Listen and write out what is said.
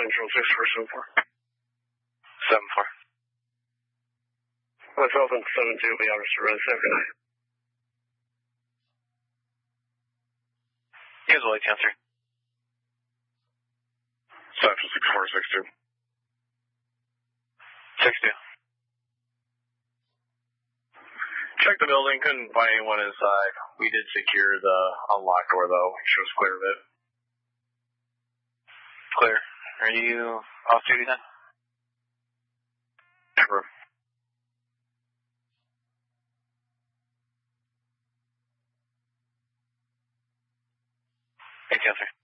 Central 6474. 74. West Open 72, we have to run 79. Here's the light answer. Central 6462. 62. Check the building, couldn't find anyone inside. We did secure the unlocked door though. Shows clear of it. Clear. Are you off duty then? Sure. Light answer.